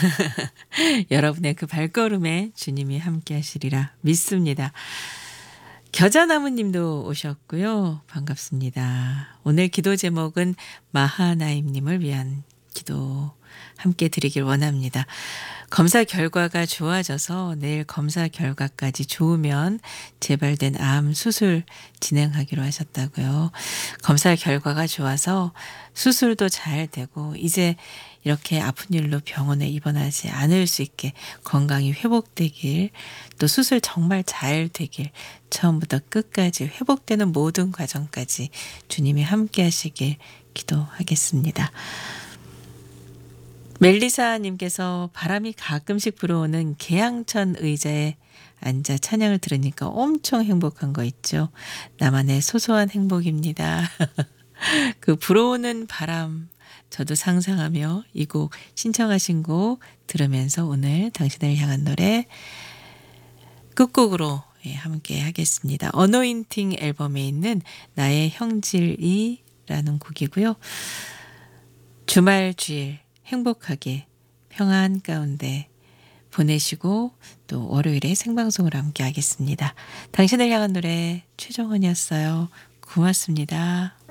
여러분의 그 발걸음에 주님이 함께 하시리라 믿습니다. 겨자나무님도 오셨고요. 반갑습니다. 오늘 기도 제목은 마하나임님을 위한 기도 함께 드리길 원합니다. 검사 결과가 좋아져서 내일 검사 결과까지 좋으면 재발된 암 수술 진행하기로 하셨다고요. 검사 결과가 좋아서 수술도 잘 되고 이제 이렇게 아픈 일로 병원에 입원하지 않을 수 있게 건강이 회복되길, 또 수술 정말 잘 되길, 처음부터 끝까지 회복되는 모든 과정까지 주님이 함께 하시길 기도하겠습니다. 멜리사님께서 바람이 가끔씩 불어오는 계양천 의자에 앉아 찬양을 들으니까 엄청 행복한 거 있죠. 나만의 소소한 행복입니다. 그 불어오는 바람 저도 상상하며 이 곡 신청하신 곡 들으면서 오늘 당신을 향한 노래 끝곡으로 함께 하겠습니다. 어노인팅 앨범에 있는 나의 형질이라는 곡이고요. 주말 주일 행복하게 평안 가운데 보내시고 또 월요일에 생방송을 함께 하겠습니다. 당신을 향한 노래 최정원이었어요. 고맙습니다.